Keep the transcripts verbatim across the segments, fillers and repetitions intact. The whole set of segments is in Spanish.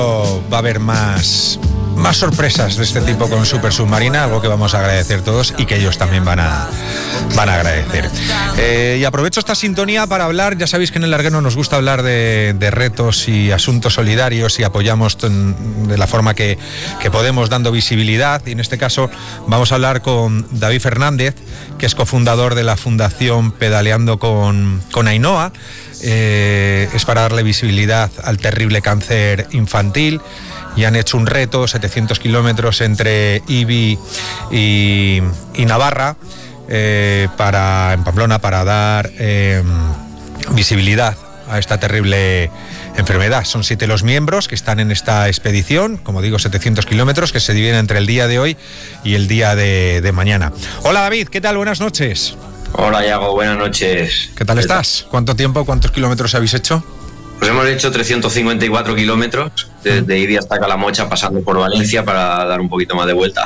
Va a haber más, más sorpresas de este tipo con Super Submarina, algo que vamos a agradecer todos y que ellos también van a, van a agradecer. Eh, y aprovecho esta sintonía para hablar, ya sabéis que en el Larguero nos gusta hablar de, de retos y asuntos solidarios y apoyamos de la forma que, que podemos, dando visibilidad, y en este caso vamos a hablar con David Fernández, que es cofundador de la Fundación Pedaleando con, con Ainhoa. Eh, es para darle visibilidad al terrible cáncer infantil, y han hecho un reto, setecientos kilómetros entre Ibi y, y Navarra, eh, para, en Pamplona, para dar eh, visibilidad a esta terrible enfermedad. Son siete los miembros que están en esta expedición, como digo, setecientos kilómetros, que se dividen entre el día de hoy y el día de, de mañana. Hola David, ¿qué tal? Buenas noches. Hola Iago, buenas noches. ¿Qué tal estás? ¿Cuánto tiempo, cuántos kilómetros habéis hecho? Pues hemos hecho trescientos cincuenta y cuatro kilómetros, desde Ibi hasta Calamocha, pasando por Valencia para dar un poquito más de vuelta.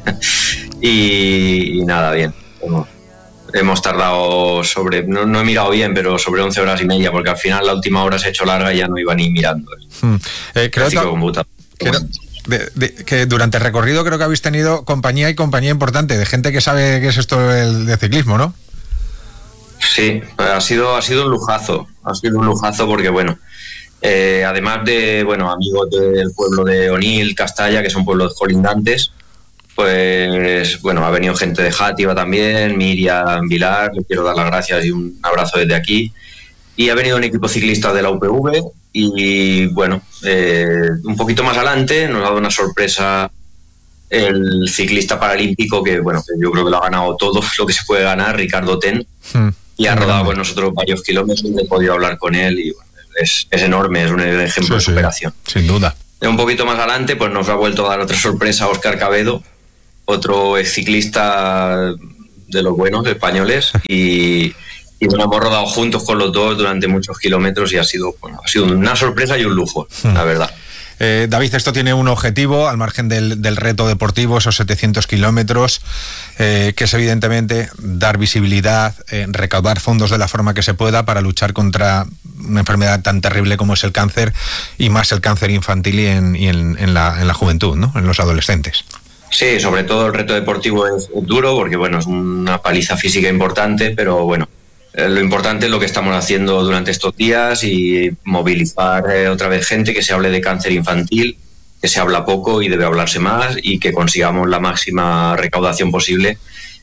y, y nada, bien. Hemos, hemos tardado sobre, no, no he mirado bien, pero sobre once horas y media, porque al final la última hora se ha hecho larga y ya no iba ni mirando. Hmm. Eh, creo que, creo, de, de, que durante el recorrido creo que habéis tenido compañía y compañía importante, de gente que sabe qué es esto el, de ciclismo, ¿no? Sí, ha sido, ha sido un lujazo, ha sido un lujazo porque, bueno, eh, además de, bueno, amigos del pueblo de Onil, Castalla, que son pueblos colindantes, pues, bueno, ha venido gente de Játiva también, Miriam Vilar, le quiero dar las gracias y un abrazo desde aquí, y ha venido un equipo ciclista de la U P V, y, bueno, eh, un poquito más adelante nos ha dado una sorpresa el ciclista paralímpico que, bueno, que yo creo que lo ha ganado todo lo que se puede ganar, Ricardo Ten, hmm. y ha rodado con nosotros varios kilómetros, he podido hablar con él y bueno, es, es enorme, es un ejemplo sí, de superación. Sí, sin duda. Un poquito más adelante pues nos ha vuelto a dar otra sorpresa Óscar Cabedo, otro ex ciclista de los buenos españoles, y, y bueno, hemos rodado juntos con los dos durante muchos kilómetros y ha sido, bueno, ha sido una sorpresa y un lujo, hmm. la verdad. Eh, David, esto tiene un objetivo, al margen del, del reto deportivo, esos setecientos kilómetros, eh, que es evidentemente dar visibilidad, eh, recaudar fondos de la forma que se pueda para luchar contra una enfermedad tan terrible como es el cáncer, y más el cáncer infantil y en, y en, en, la, en la juventud, ¿no? En los adolescentes. Sí, sobre todo el reto deportivo es duro porque, bueno, es una paliza física importante, pero bueno, lo importante es lo que estamos haciendo durante estos días y movilizar eh, otra vez gente, que se hable de cáncer infantil, que se habla poco y debe hablarse más, y que consigamos la máxima recaudación posible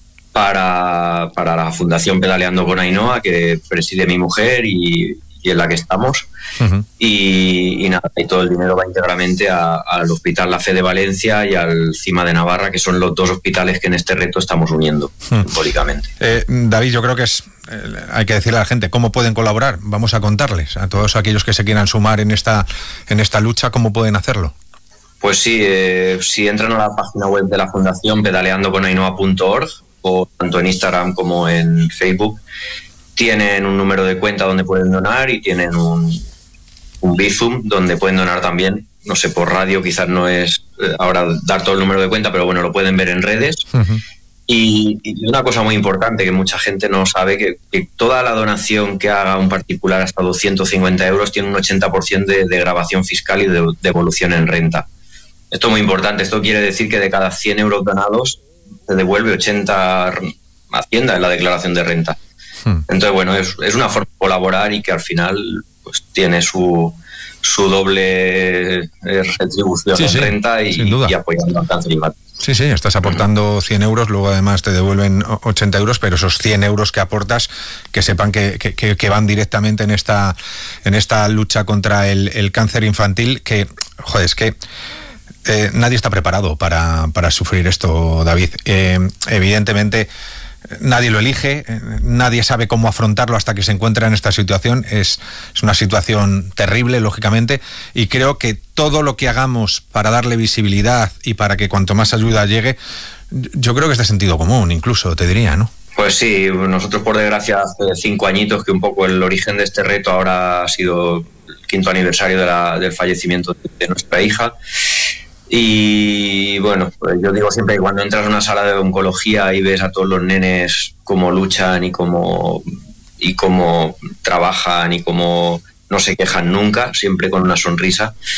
para, para la Fundación Pedaleando con Ainhoa, que preside mi mujer y, y en la que estamos. Uh-huh. y, y nada, y todo el dinero va íntegramente a, al Hospital La Fe de Valencia y al CIMA de Navarra, que son los dos hospitales que en este reto estamos uniendo uh-huh. simbólicamente. Eh, David, yo creo que es eh, hay que decirle a la gente cómo pueden colaborar. Vamos a contarles a todos aquellos que se quieran sumar en esta, en esta lucha, cómo pueden hacerlo. Pues sí, eh, si entran a la página web de la Fundación pedaleando con ainhoa punto org, o tanto en Instagram como en Facebook, tienen un número de cuenta donde pueden donar y tienen un, un Bizum donde pueden donar también. No sé, por radio quizás no es eh, ahora dar todo el número de cuenta, pero bueno, lo pueden ver en redes. Uh-huh. Y, y una cosa muy importante que mucha gente no sabe, que, que toda la donación que haga un particular hasta doscientos cincuenta euros tiene un ochenta por ciento de, de grabación fiscal y de devolución en renta. Esto es muy importante. Esto quiere decir que de cada cien euros donados se devuelve ochenta a Hacienda en la declaración de renta. Entonces, bueno, es, es una forma de colaborar y que al final pues tiene su, su doble eh, retribución sí, en sí, renta y, y apoyando al cáncer infantil. Sí, sí, estás aportando cien euros, luego además te devuelven ochenta euros, pero esos cien euros que aportas, que sepan que, que, que van directamente en esta, en esta lucha contra el, el cáncer infantil, que, joder, es que eh, nadie está preparado para, para sufrir esto, David. Eh, evidentemente, nadie lo elige, nadie sabe cómo afrontarlo hasta que se encuentra en esta situación. Es, es una situación terrible, lógicamente, y creo que todo lo que hagamos para darle visibilidad y para que cuanto más ayuda llegue, yo creo que es de sentido común, incluso, te diría, ¿no? Pues sí, nosotros por desgracia hace cinco añitos que un poco el origen de este reto ahora ha sido el quinto aniversario de la, del fallecimiento de nuestra hija. Y bueno, pues yo digo siempre que cuando entras a una sala de oncología y ves a todos los nenes cómo luchan y cómo, y cómo trabajan y cómo no se quejan nunca, siempre con una sonrisa,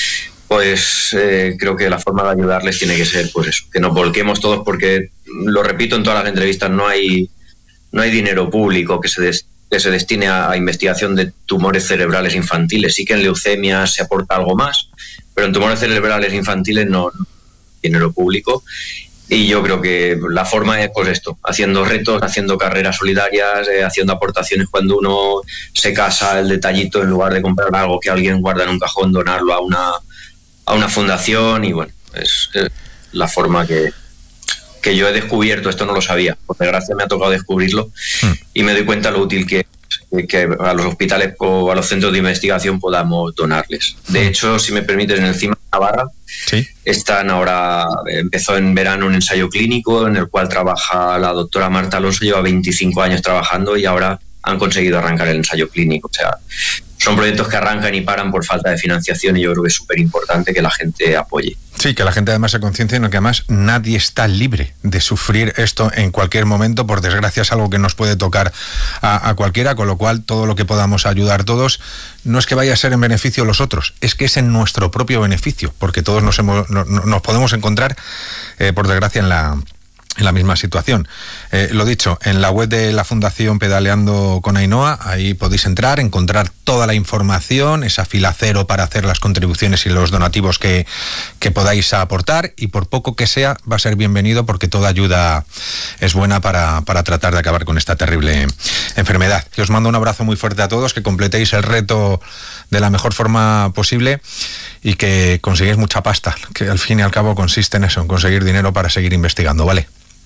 Pues eh, creo que la forma de ayudarles tiene que ser pues eso, que nos volquemos todos, porque lo repito en todas las entrevistas, no hay no hay dinero público que se des, que se destine a, a investigación de tumores cerebrales infantiles. Sí que en leucemia se aporta algo más, pero en tumores cerebrales infantiles no, no hay dinero público. Y yo creo que la forma es pues esto, haciendo retos, haciendo carreras solidarias, eh, haciendo aportaciones cuando uno se casa, el detallito, en lugar de comprar algo que alguien guarda en un cajón, donarlo a una a una fundación. Y bueno, es, es la forma que, que yo he descubierto. Esto no lo sabía, por desgracia me ha tocado descubrirlo hmm. y me doy cuenta lo útil que es que a los hospitales o a los centros de investigación podamos donarles. De hecho, si me permites, en el CIMA de Navarra ¿Sí? están ahora, empezó en verano un ensayo clínico en el cual trabaja la doctora Marta Alonso, lleva veinticinco años trabajando y ahora han conseguido arrancar el ensayo clínico. O sea, son proyectos que arrancan y paran por falta de financiación, y yo creo que es súper importante que la gente apoye. Sí, que la gente además se conciencie en que además nadie está libre de sufrir esto en cualquier momento. Por desgracia es algo que nos puede tocar a, a cualquiera, con lo cual todo lo que podamos ayudar todos no es que vaya a ser en beneficio de los otros, es que es en nuestro propio beneficio, porque todos nos, hemos, no, nos podemos encontrar, eh, por desgracia, en la... en la misma situación. Eh, lo dicho, en la web de la Fundación Pedaleando con Ainhoa, ahí podéis entrar, encontrar toda la información, esa fila cero para hacer las contribuciones y los donativos que, que podáis aportar, y por poco que sea, va a ser bienvenido, porque toda ayuda es buena para, para tratar de acabar con esta terrible enfermedad. Y os mando un abrazo muy fuerte a todos, que completéis el reto de la mejor forma posible y que consigáis mucha pasta, que al fin y al cabo consiste en eso, en conseguir dinero para seguir investigando, ¿vale?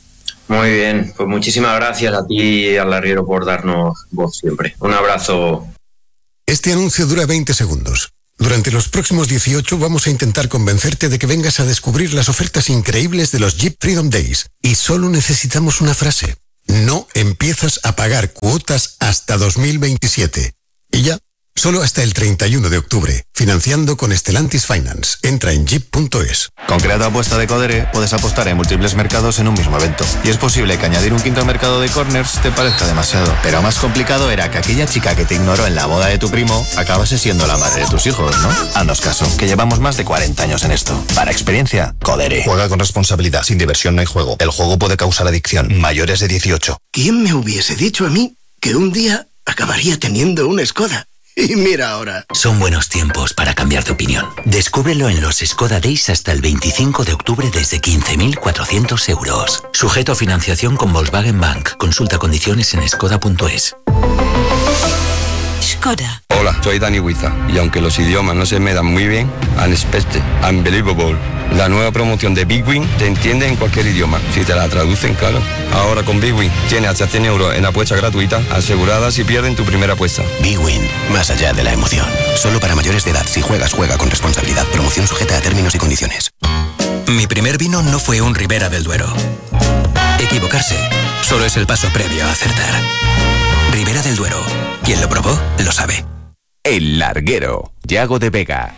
Muy bien, pues muchísimas gracias a ti y al larguero por darnos voz siempre. Un abrazo. Este anuncio dura veinte segundos. Durante los próximos dieciocho vamos a intentar convencerte de que vengas a descubrir las ofertas increíbles de los Jeep Freedom Days. Y solo necesitamos una frase. No empiezas a pagar cuotas hasta dos mil veintisiete. Y ya, solo hasta el treinta y uno de octubre. Financiando con Stellantis Finance. Entra en jeep punto es. Con Creato Apuesta de Codere puedes apostar en múltiples mercados en un mismo evento. Y es posible que añadir un quinto mercado de corners te parezca demasiado. Pero más complicado era que aquella chica que te ignoró en la boda de tu primo acabase siendo la madre de tus hijos, ¿no? Haznos caso, que llevamos más de cuarenta años en esto. Para experiencia, Codere. Juega con responsabilidad. Sin diversión no hay juego. El juego puede causar adicción. Mayores de dieciocho. ¿Quién me hubiese dicho a mí que un día acabaría teniendo una Skoda? Y mira ahora. Son buenos tiempos para cambiar de opinión. Descúbrelo en los Skoda Days hasta el veinticinco de octubre desde quince mil cuatrocientos euros. Sujeto a financiación con Volkswagen Bank. Consulta condiciones en skoda punto es. Skoda. Hola, soy Dani Huiza, y aunque los idiomas no se me dan muy bien, Unexpected, Unbelievable, la nueva promoción de Big Win te entiende en cualquier idioma, si te la traducen, claro. Ahora con Big Win tienes hasta cien euros en apuestas gratuitas aseguradas si pierden tu primera apuesta. Big Win, más allá de la emoción. Solo para mayores de edad. Si juegas, juega con responsabilidad. Promoción sujeta a términos y condiciones. Mi primer vino no fue un Ribera del Duero. Equivocarse solo es el paso previo a acertar. Ribera del Duero. Quien lo probó, lo sabe. El Larguero. Yago de Vega.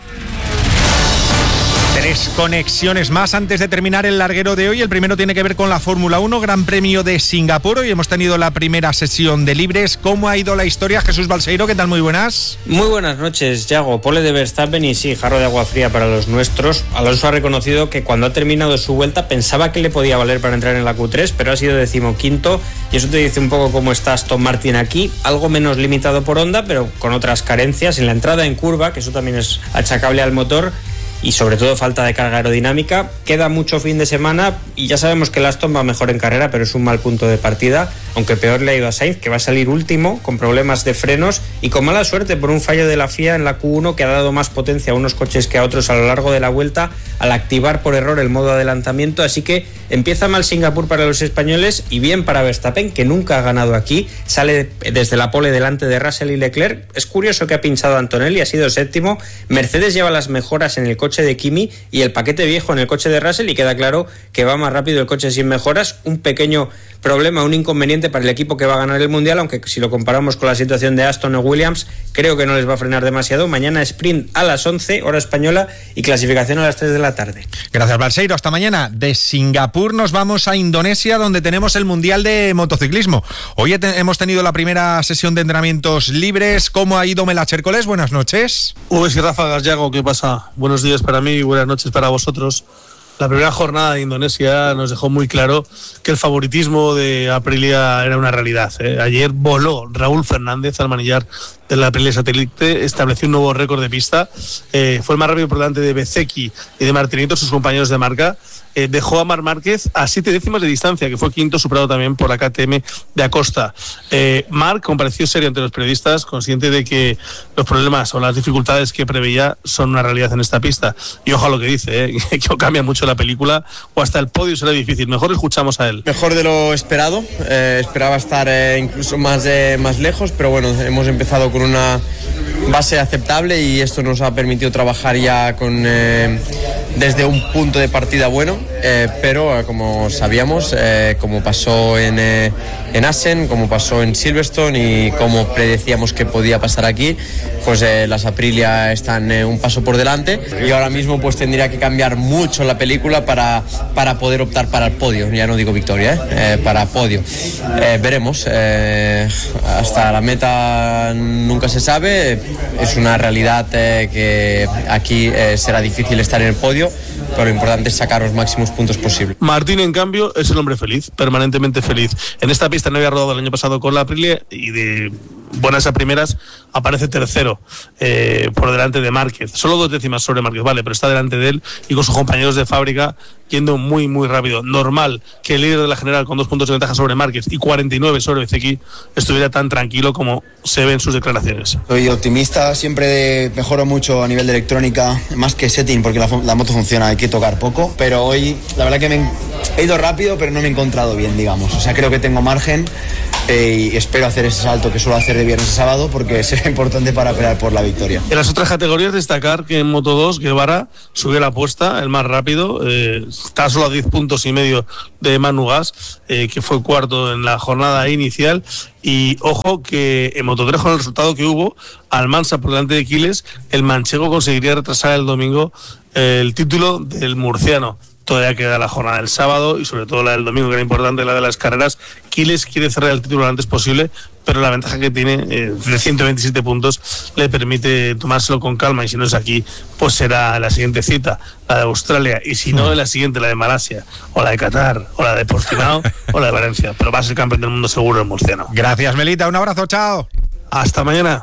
Tres conexiones más antes de terminar el larguero de hoy. El primero tiene que ver con la Fórmula uno, Gran Premio de Singapur. Hoy hemos tenido la primera sesión de libres. ¿Cómo ha ido la historia? Jesús Balseiro, ¿qué tal? Muy buenas. Muy buenas noches, Yago. Pole de Verstappen y sí, jarro de agua fría para los nuestros. Alonso ha reconocido que cuando ha terminado su vuelta pensaba que le podía valer para entrar en la Q tres, pero ha sido decimoquinto, y eso te dice un poco cómo está Aston Martin aquí. Algo menos limitado por Honda, pero con otras carencias en la entrada en curva, que eso también es achacable al motor, y sobre todo falta de carga aerodinámica. Queda mucho fin de semana y ya sabemos que el Aston va mejor en carrera, pero es un mal punto de partida, aunque peor le ha ido a Sainz, que va a salir último con problemas de frenos y con mala suerte por un fallo de la F I A en la Q uno, que ha dado más potencia a unos coches que a otros a lo largo de la vuelta al activar por error el modo adelantamiento. Así que empieza mal Singapur para los españoles y bien para Verstappen, que nunca ha ganado aquí, sale desde la pole delante de Russell y Leclerc. Es curioso que ha pinchado a Antonelli, ha sido séptimo. Mercedes lleva las mejoras en el coche de Kimi y el paquete viejo en el coche de Russell, y queda claro que va más rápido el coche sin mejoras. Un pequeño problema, un inconveniente para el equipo que va a ganar el Mundial, aunque si lo comparamos con la situación de Aston o Williams, creo que no les va a frenar demasiado. Mañana sprint a las once, hora española, y clasificación a las tres de la tarde. Gracias, Balseiro. Hasta mañana. De Singapur nos vamos a Indonesia, donde tenemos el Mundial de Motociclismo. Hoy te- hemos tenido la primera sesión de entrenamientos libres. ¿Cómo ha ido Mela Chércoles? Buenas noches. Uy, sí, Rafa Yago, ¿qué pasa? Buenos días para mí y buenas noches para vosotros. La primera jornada de Indonesia nos dejó muy claro que el favoritismo de Aprilia era una realidad, ¿eh? Ayer voló Raúl Fernández al manillar de la Aprilia Satélite, estableció un nuevo récord de pista, eh, fue el más rápido por delante de Bezzecchi y de Martinito, sus compañeros de marca. Eh, dejó a Marc Márquez a siete décimas de distancia, que fue quinto, superado también por la K T M de Acosta. Eh, Marc compareció serio ante los periodistas, consciente de que los problemas o las dificultades que preveía son una realidad en esta pista. Y ojo a lo que dice, ¿eh? que cambia mucho la película, o hasta el podio será difícil. Mejor escuchamos a él. Mejor de lo esperado, eh, esperaba estar eh, incluso más, eh, más lejos, pero bueno, hemos empezado con una base aceptable y esto nos ha permitido trabajar ya con eh, desde un punto de partida bueno, eh, pero eh, como sabíamos, eh, como pasó en, eh, en Assen, como pasó en Silverstone y como predecíamos que podía pasar aquí, pues eh, las Aprilia están eh, un paso por delante y ahora mismo pues tendría que cambiar mucho la película para, para poder optar para el podio, ya no digo victoria, eh, eh, para podio. Eh, veremos, eh, hasta la meta nunca se sabe, es una realidad eh, que aquí eh, será difícil estar en el podio, pero lo importante es sacar los máximos puntos posibles. Martín, en cambio, es el hombre feliz, permanentemente feliz. En esta pista no había rodado el año pasado con la Aprilia y de buenas a primeras aparece tercero eh, por delante de Márquez. Solo dos décimas sobre Márquez, vale, pero está delante de él y con sus compañeros de fábrica yendo muy, muy rápido. Normal que el líder de la general con dos puntos de ventaja sobre Márquez y cuarenta y nueve sobre Bezzecchi estuviera tan tranquilo como se ve en sus declaraciones. Soy optimista, siempre mejoro mucho a nivel de electrónica, más que setting, porque la, la moto funciona, hay que tocar poco, pero hoy la verdad que me he ido rápido, pero no me he encontrado bien, digamos. O sea, creo que tengo margen eh, y espero hacer ese salto que suelo hacer de viernes a sábado porque será importante para pelear por la victoria. En las otras categorías destacar que en Moto dos Guevara subió la apuesta, el más rápido, eh, está solo a diez puntos y medio de Manu Gas, eh, que fue cuarto en la jornada inicial. Y ojo que en Moto tres, con el resultado que hubo, Almansa por delante de Quiles, el manchego conseguiría retrasar el domingo eh, el título del murciano. Todavía queda la jornada del sábado y sobre todo la del domingo, que era importante, la de las carreras. Quiles quiere cerrar el título lo antes posible, pero la ventaja que tiene eh, de ciento veintisiete puntos le permite tomárselo con calma, y si no es aquí, pues será la siguiente cita, la de Australia, y si no, la siguiente, la de Malasia, o la de Qatar, o la de Portimao, o la de Valencia. Pero va a ser campeón del mundo seguro el murciano. Gracias, Melita. Un abrazo, chao. Hasta mañana.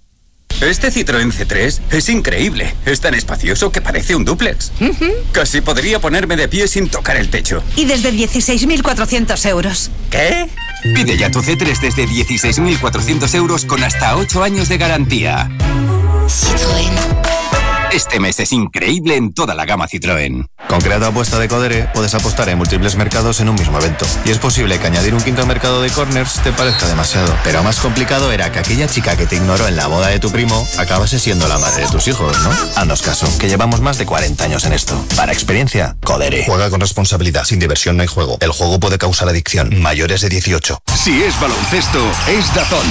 Este Citroën C tres es increíble. Es tan espacioso que parece un dúplex. Uh-huh. Casi podría ponerme de pie sin tocar el techo. Y desde dieciséis mil cuatrocientos euros. ¿Qué? Pide ya tu C tres desde dieciséis mil cuatrocientos euros con hasta ocho años de garantía. Citroën. Este mes es increíble en toda la gama Citroën. Con Creato Apuesta de Codere puedes apostar en múltiples mercados en un mismo evento. Y es posible que añadir un quinto mercado de corners te parezca demasiado. Pero más complicado era que aquella chica que te ignoró en la boda de tu primo acabase siendo la madre de tus hijos, ¿no? Haznos caso, que llevamos más de cuarenta años en esto. Para experiencia, Codere. Juega con responsabilidad. Sin diversión no hay juego. El juego puede causar adicción. Mayores de dieciocho. Si es baloncesto, es Dazón.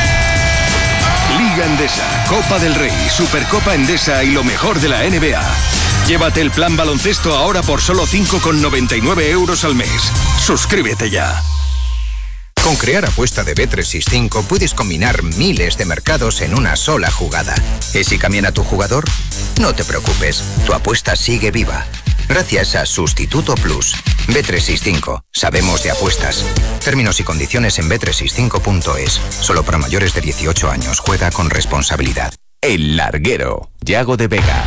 Liga Endesa, Copa del Rey, Supercopa Endesa y lo mejor de la N B A. Llévate el plan baloncesto ahora por solo cinco con noventa y nueve euros al mes. Suscríbete ya. Con Crear Apuesta de B trescientos sesenta y cinco puedes combinar miles de mercados en una sola jugada. ¿Y si cambia tu jugador? No te preocupes, tu apuesta sigue viva. Gracias a Sustituto Plus. B trescientos sesenta y cinco. Sabemos de apuestas. Términos y condiciones en B trescientos sesenta y cinco punto es. Solo para mayores de dieciocho años. Juega con responsabilidad. El Larguero. Yago de Vega.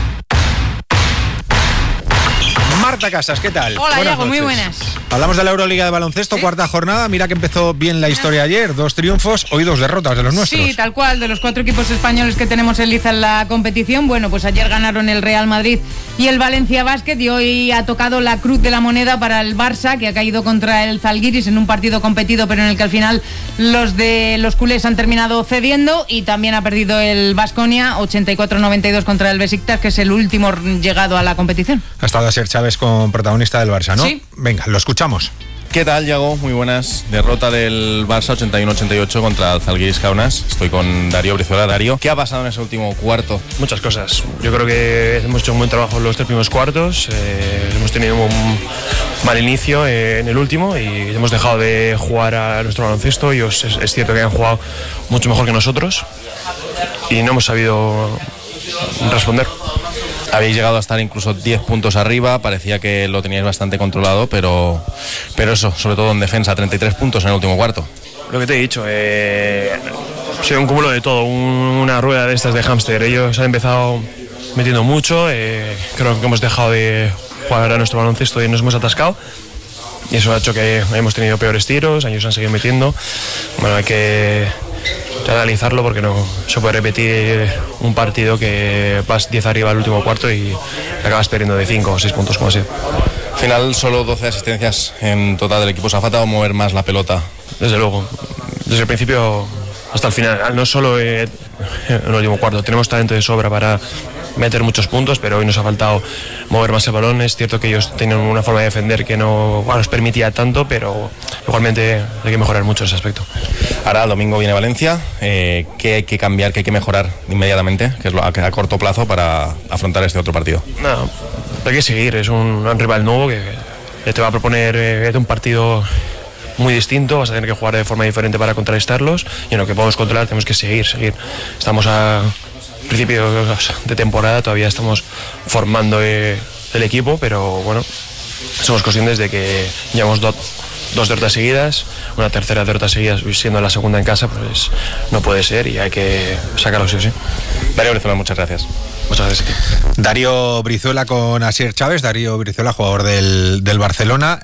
Marta Casas, ¿qué tal? Hola, buenas Yago, noches. Muy buenas. Hablamos de la Euroliga de baloncesto, ¿sí? Cuarta jornada. Mira que empezó bien la historia ayer. Dos triunfos, hoy dos derrotas de los nuestros. Sí, tal cual, de los cuatro equipos españoles que tenemos en liza en la competición. Bueno, pues ayer ganaron el Real Madrid y el Valencia Basket, y hoy ha tocado la cruz de la moneda para el Barça, que ha caído contra el Zalgiris en un partido competido, pero en el que al final los de los culés han terminado cediendo, y también ha perdido el Baskonia ochenta y cuatro noventa y dos contra el Besiktas, que es el último llegado a la competición. Ha estado Asier Chávez con protagonista del Barça, ¿no? Sí. Venga, lo escuchamos. ¿Qué tal, Yago? Muy buenas. Derrota del Barça ochenta y uno ochenta y ocho contra el Zalgiris Kaunas. Estoy con Darío Brizuela. Darío, ¿qué ha pasado en ese último cuarto? Muchas cosas. Yo creo que hemos hecho un buen trabajo en los tres primeros cuartos. Eh, hemos tenido un mal inicio eh, en el último y hemos dejado de jugar a nuestro baloncesto. Ellos es, es cierto que han jugado mucho mejor que nosotros y no hemos sabido responder. Habéis llegado a estar incluso diez puntos arriba, parecía que lo teníais bastante controlado, pero, pero eso, sobre todo en defensa, treinta y tres puntos en el último cuarto. Lo que te he dicho, eh, ha sido un cúmulo de todo, un, una rueda de estas de hámster. Ellos han empezado metiendo mucho, eh, creo que hemos dejado de jugar a nuestro baloncesto y nos hemos atascado. Y eso ha hecho que hemos tenido peores tiros, ellos han seguido metiendo. Bueno, hay que analizarlo porque no se puede repetir un partido que vas diez arriba al último cuarto y acabas perdiendo de cinco o seis puntos como así. Al final solo doce asistencias en total del equipo. ¿Se ha faltado mover más la pelota? Desde luego, desde el principio hasta el final, no solo en el último cuarto, tenemos talento de sobra para meter muchos puntos, pero hoy nos ha faltado mover más el balón. Es cierto que ellos tienen una forma de defender que no bueno, nos permitía tanto, pero igualmente hay que mejorar mucho ese aspecto. Ahora el domingo viene Valencia, eh, ¿qué hay que cambiar, qué hay que mejorar inmediatamente, que es lo a, a corto plazo para afrontar este otro partido? No, hay que seguir, es un, un rival nuevo que, que te va a proponer eh, un partido muy distinto, vas a tener que jugar de forma diferente para contrarrestarlos y en lo que podemos controlar tenemos que seguir, seguir. Estamos a principio de temporada, todavía estamos formando eh, el equipo, pero bueno, somos conscientes de que llevamos do, dos derrotas seguidas, una tercera derrota seguida siendo la segunda en casa, pues no puede ser y hay que sacarlo sí o sí. Darío Brizuela, muchas gracias. Muchas gracias a ti. Darío Brizuela con Asier Chávez. Darío Brizuela, jugador del, del Barcelona.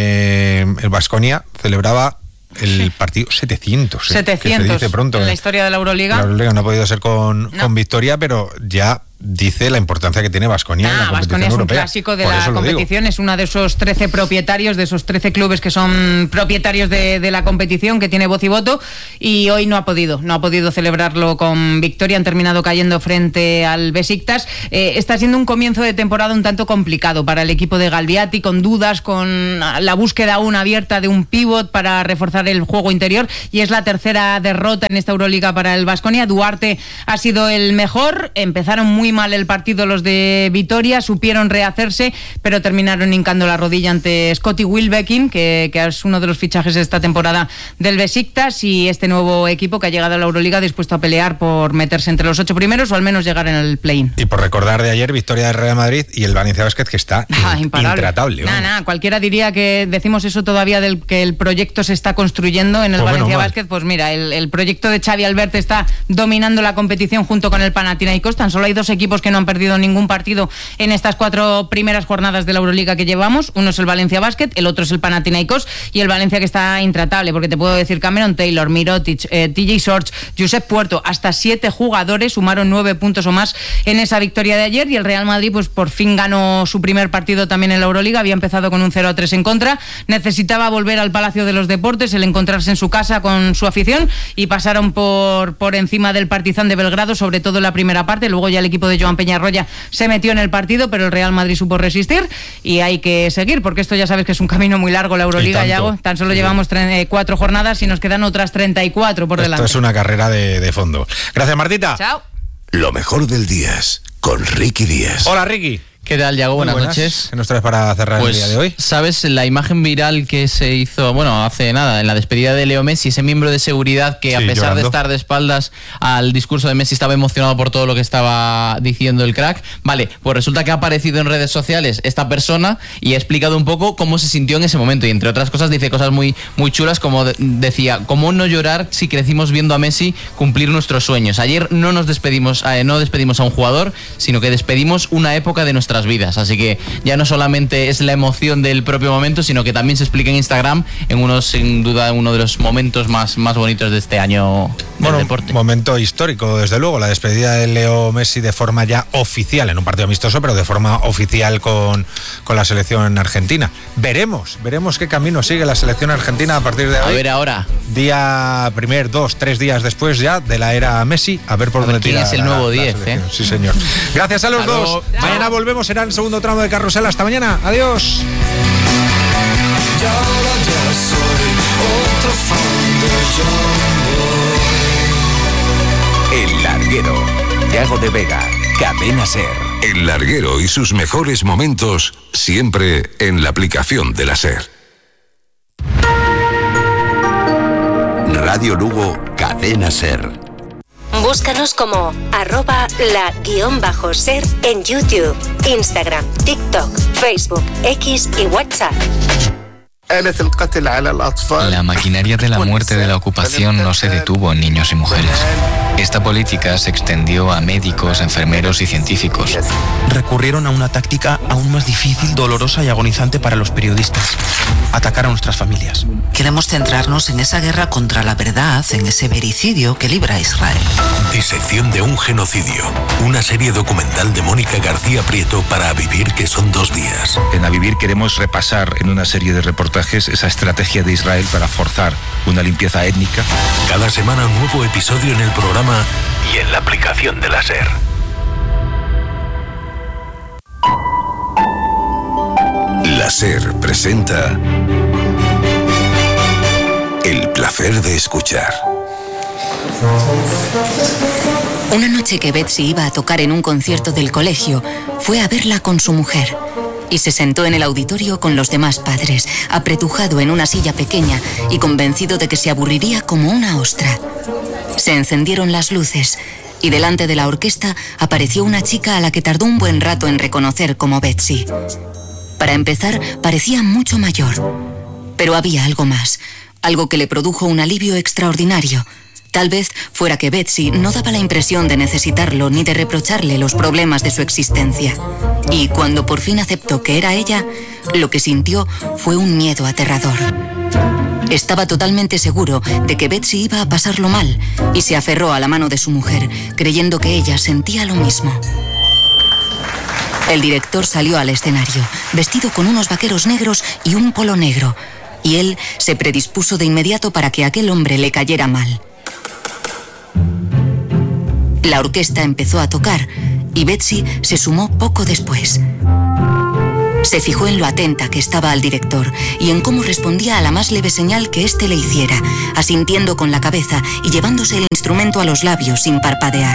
Eh, el Baskonia celebraba el partido setecientos. Eh, setecientos que se dice pronto, en eh. la historia de la Euroliga. La Euroliga no ha podido ser con, no. con victoria, pero ya dice la importancia que tiene Baskonia nah, en la competición Baskonia es un europea. clásico de Por la competición, es uno de esos trece propietarios, de esos trece clubes que son propietarios de, de la competición, que tiene voz y voto, y hoy no ha podido, no ha podido celebrarlo con victoria, han terminado cayendo frente al Besiktas. Eh, está siendo un comienzo de temporada un tanto complicado para el equipo de Galviati, con dudas, con la búsqueda aún abierta de un pívot para reforzar el juego interior, y es la tercera derrota en esta Euroliga para el Baskonia. Duarte ha sido el mejor, empezaron muy mal el partido los de Vitoria, supieron rehacerse, pero terminaron hincando la rodilla ante Scottie Wilbekin, que, que es uno de los fichajes de esta temporada del Besiktas, y este nuevo equipo que ha llegado a la Euroliga dispuesto a pelear por meterse entre los ocho primeros o al menos llegar en el play-in. Y por recordar de ayer, victoria del Real Madrid y el Valencia Basket, que está ah, intratable. Nada, nada, cualquiera diría que decimos eso todavía del que el proyecto se está construyendo en el pues Valencia bueno, Basket. Pues mira, el, el proyecto de Xavi Albert está dominando la competición junto con el Panathinaikos. Tan solo hay dos equipos que no han perdido ningún partido en estas cuatro primeras jornadas de la Euroliga que llevamos. Uno es el Valencia Basket, el otro es el Panathinaikos, y el Valencia que está intratable, porque te puedo decir Cameron Taylor, Mirotic, eh, T J Shorts, Josep Puerto, hasta siete jugadores sumaron nueve puntos o más en esa victoria de ayer, y el Real Madrid pues por fin ganó su primer partido también en la Euroliga. Había empezado con un cero a tres en contra, necesitaba volver al Palacio de los Deportes, el encontrarse en su casa con su afición, y pasaron por, por encima del Partizan de Belgrado, sobre todo en la primera parte. Luego ya el equipo de Joan Peñarroya se metió en el partido, pero el Real Madrid supo resistir, y hay que seguir, porque esto ya sabes que es un camino muy largo la Euroliga, Yago. Tan solo sí. llevamos tre- cuatro jornadas y nos quedan otras treinta y cuatro por esto delante. Esto es una carrera de, de fondo. Gracias, Martita. Chao. Lo mejor del día con Ricky Díaz. Hola, Ricky. ¿Qué tal, Yago? Buenas, buenas noches. ¿Qué nos traes para cerrar pues, el día de hoy? ¿Sabes la imagen viral que se hizo, bueno, hace nada, en la despedida de Leo Messi, ese miembro de seguridad que sí, a pesar llorando. de estar de espaldas al discurso de Messi estaba emocionado por todo lo que estaba diciendo el crack? Vale, pues resulta que ha aparecido en redes sociales esta persona y ha explicado un poco cómo se sintió en ese momento, y entre otras cosas dice cosas muy, muy chulas, como de, decía, ¿cómo no llorar si crecimos viendo a Messi cumplir nuestros sueños? Ayer no nos despedimos, eh, no despedimos a un jugador, sino que despedimos una época de nuestras vidas, así que ya no solamente es la emoción del propio momento, sino que también se explica en Instagram, en uno, sin duda, uno de los momentos más, más bonitos de este año del bueno, deporte. Momento histórico, desde luego, la despedida de Leo Messi de forma ya oficial, en un partido amistoso, pero de forma oficial con, con la selección argentina. Veremos, veremos qué camino sigue la selección argentina a partir de hoy. A ver ahora. Día primer, dos, tres días después ya de la era Messi, a ver por a dónde ver quién tira es el la, nuevo la diez, ¿eh? Sí, señor. Gracias a los Hasta dos. Luego. Mañana volvemos, será el segundo tramo de Carrusel. Hasta mañana. Adiós. y ahora ya soy otro fan de John Boy. El Larguero, Yago de Vega, Cadena SER. El Larguero y sus mejores momentos siempre en la aplicación de la SER. Radio Lugo, Cadena SER. Búscanos como arroba la guión bajo ser en YouTube, Instagram, TikTok, Facebook, X y WhatsApp. La maquinaria de la muerte de la ocupación no se detuvo en niños y mujeres. Esta política se extendió a médicos, enfermeros y científicos. Recurrieron a una táctica aún más difícil, dolorosa y agonizante para los periodistas: atacar a nuestras familias. Queremos centrarnos en esa guerra contra la verdad, en ese vericidio que libra a Israel. Disección de un genocidio. Una serie documental de Mónica García Prieto para A Vivir, que son dos días. En A Vivir queremos repasar en una serie de reportajes esa estrategia de Israel para forzar una limpieza étnica. Cada semana un nuevo episodio en el programa y en la aplicación de la SER. La SER presenta El placer de escuchar. Una noche que Betsy iba a tocar en un concierto del colegio, fue a verla con su mujer y se sentó en el auditorio con los demás padres, apretujado en una silla pequeña y convencido de que se aburriría como una ostra. Se encendieron las luces y delante de la orquesta apareció una chica a la que tardó un buen rato en reconocer como Betsy. Para empezar, parecía mucho mayor, pero había algo más, algo que le produjo un alivio extraordinario. Tal vez fuera que Betsy no daba la impresión de necesitarlo ni de reprocharle los problemas de su existencia. Y cuando por fin aceptó que era ella, lo que sintió fue un miedo aterrador. Estaba totalmente seguro de que Betsy iba a pasarlo mal y se aferró a la mano de su mujer, creyendo que ella sentía lo mismo. El director salió al escenario, vestido con unos vaqueros negros y un polo negro, y él se predispuso de inmediato para que aquel hombre le cayera mal. La orquesta empezó a tocar y Betsy se sumó poco después. Se fijó en lo atenta que estaba al director y en cómo respondía a la más leve señal que éste le hiciera, asintiendo con la cabeza y llevándose el instrumento a los labios sin parpadear.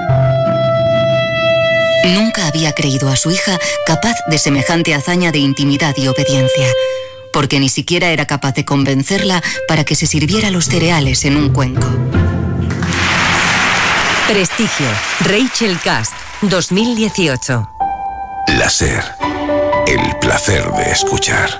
Nunca había creído a su hija capaz de semejante hazaña de intimidad y obediencia, porque ni siquiera era capaz de convencerla para que se sirviera los cereales en un cuenco. Prestigio, Rachel Cast, dos mil dieciocho. La SER. El placer de escuchar.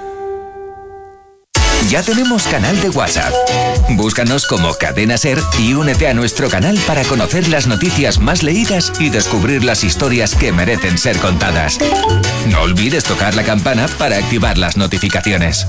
Ya tenemos canal de WhatsApp. Búscanos como Cadena SER y únete a nuestro canal para conocer las noticias más leídas y descubrir las historias que merecen ser contadas. No olvides tocar la campana para activar las notificaciones.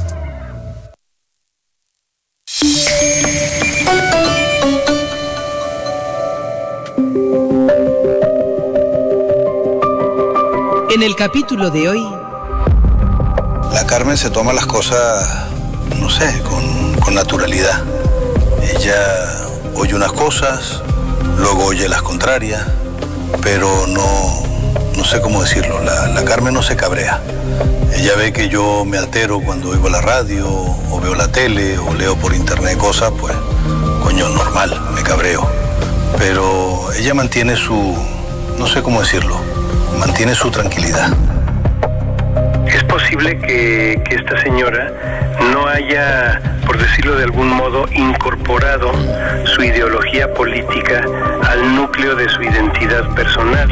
En el capítulo de hoy... La Carmen se toma las cosas, no sé, con, con naturalidad. Ella oye unas cosas, luego oye las contrarias, pero no, no sé cómo decirlo, la, la Carmen no se cabrea. Ella ve que yo me altero cuando oigo la radio, o veo la tele, o leo por internet cosas, pues, coño, normal, me cabreo. Pero ella mantiene su, no sé cómo decirlo, mantiene su tranquilidad. ¿Es posible que, que esta señora no haya, por decirlo de algún modo, incorporado su ideología política al núcleo de su identidad personal?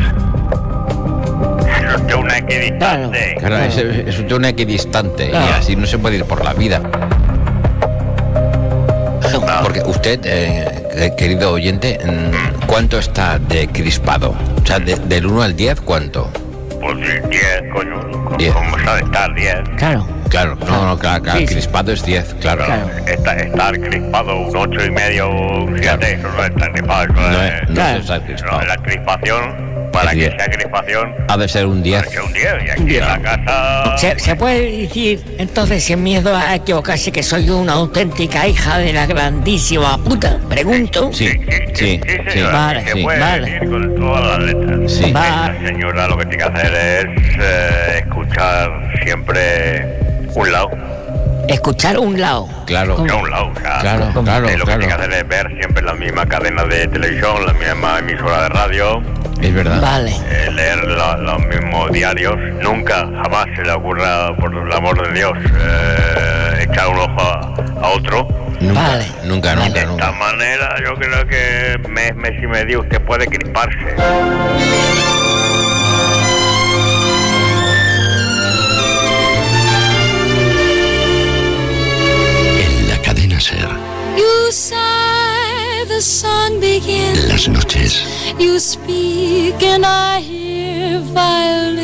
Es usted una equidistante. Claro, es, es usted una equidistante claro. Y así no se puede ir por la vida. Porque usted, eh, querido oyente, ¿cuánto está de crispado? O sea, de, del uno al diez, ¿cuánto? Pues diez, coño. diez. ¿Cómo sabe estar diez? Claro. Claro, no, no, claro, claro, sí, crispado sí. Es diez, claro. claro. Está, estar crispado un ocho y medio, un siete, claro. Eso no es estar crispado. Eso no es, es, no claro. es estar crispado. No, la crispación, para que sea crispación... Ha de ser un diez. Ha de ser un diez, y aquí en la casa... ¿Se, ¿Se puede decir, entonces, sin miedo a equivocarse, que soy una auténtica hija de la grandísima puta? Pregunto. Sí, sí, sí. sí, sí, sí. Vale, se puede vale. decir con todas las letras. Sí. Esta señora lo que tiene que hacer es eh, escuchar siempre un lado. Escuchar escuchar un lado. Claro. A un lado, o sea, Claro, como- claro, eh, lo claro. que tiene que hacer es ver siempre la misma cadena de televisión, la misma emisora de radio. Es verdad. Vale. eh, leer lo- los mismos diarios. Nunca, jamás se le ocurra, por el amor de Dios, eh, echar un ojo a, a otro. Nunca, Vale. nunca, De nunca, esta nunca. manera, yo creo que mes, mes y medio usted puede crisparse. En la cadena SER, You sigh, the sun begins. las noches You speak and I hear violin.